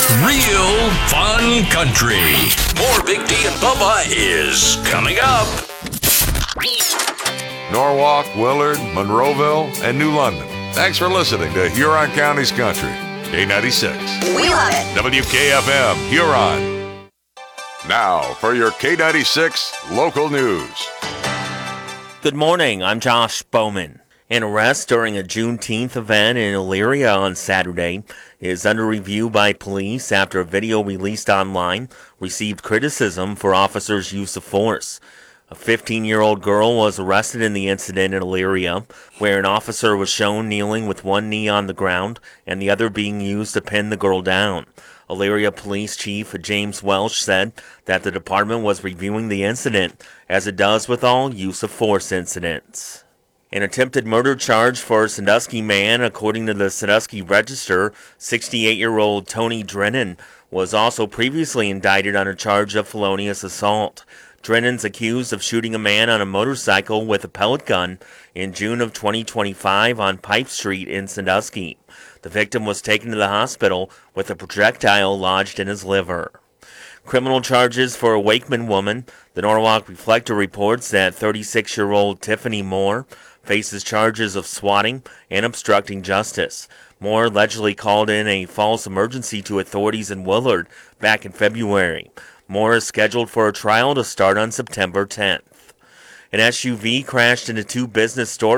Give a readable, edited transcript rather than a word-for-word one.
Real Fun Country. More Big D and Bubba is coming up. Norwalk, Willard, Monroeville, and New London. Thanks for listening to Huron County's Country. K96. We love it. WKFM, Huron. Now for your K96 local news. Good morning, I'm Josh Bowman. An arrest during a Juneteenth event in Elyria on Saturday is under review by police after a video released online received criticism for officers' use of force. A 15-year-old girl was arrested in the incident in Elyria, where an officer was shown kneeling with one knee on the ground and the other being used to pin the girl down. Elyria Police Chief James Welsh said that the department was reviewing the incident, as it does with all use of force incidents. An attempted murder charge for a Sandusky man, according to the Sandusky Register, 68-year-old Tony Drennan was also previously indicted on a charge of felonious assault. Drennan's accused of shooting a man on a motorcycle with a pellet gun in June of 2025 on Pipe Street in Sandusky. The victim was taken to the hospital with a projectile lodged in his liver. Criminal charges for a Wakeman woman. The Norwalk Reflector reports that 36-year-old Tiffany Moore faces charges of swatting and obstructing justice. Moore allegedly called in a false emergency to authorities in Willard back in February. Moore is scheduled for a trial to start on September 10th. An SUV crashed into two business store